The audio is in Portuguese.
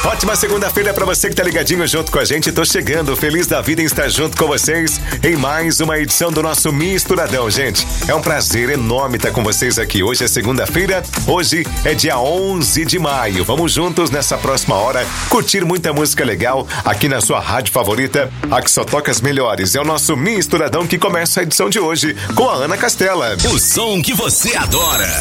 Ótima segunda-feira pra você que tá ligadinho junto com a gente. Tô chegando, feliz da vida em estar junto com vocês em mais uma edição do nosso Misturadão, gente. É um prazer enorme estar com vocês aqui. Hoje é segunda-feira, hoje é dia 11 de maio. Vamos juntos nessa próxima hora curtir muita música legal aqui na sua rádio favorita, a que só toca as melhores. É o nosso Misturadão que começa a edição de hoje com a Ana Castela. O som que você adora.